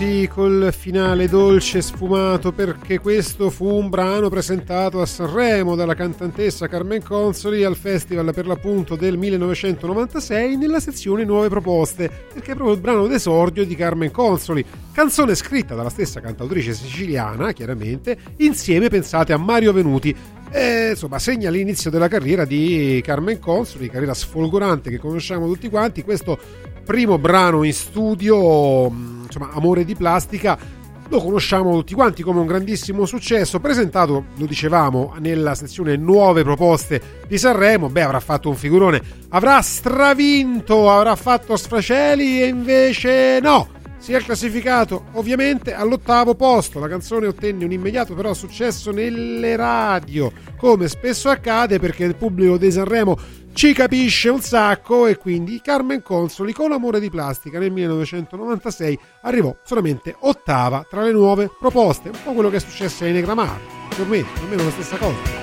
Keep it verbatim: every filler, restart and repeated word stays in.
così col finale dolce e sfumato, perché questo fu un brano presentato a Sanremo dalla cantantessa Carmen Consoli al festival per l'appunto del millenovecentonovantasei nella sezione Nuove Proposte, perché è proprio il brano d'esordio di Carmen Consoli, canzone scritta dalla stessa cantautrice siciliana, chiaramente, insieme, pensate, a Mario Venuti. E, insomma, segna l'inizio della carriera di Carmen Consoli, carriera sfolgorante che conosciamo tutti quanti. Questo primo brano in studio, insomma, Amore di plastica, lo conosciamo tutti quanti come un grandissimo successo, presentato, lo dicevamo, nella sezione Nuove Proposte di Sanremo. Beh, avrà fatto un figurone, avrà stravinto, avrà fatto sfraceli, e invece no, si è classificato ovviamente all'ottavo posto. La canzone ottenne un immediato però successo nelle radio, come spesso accade, perché il pubblico di Sanremo ci capisce un sacco, e quindi Carmen Consoli con Amore di plastica nel millenovecentonovantasei arrivò solamente ottava tra le Nuove Proposte, un po' quello che è successo ai Negramaro, più o meno, più o meno la stessa cosa.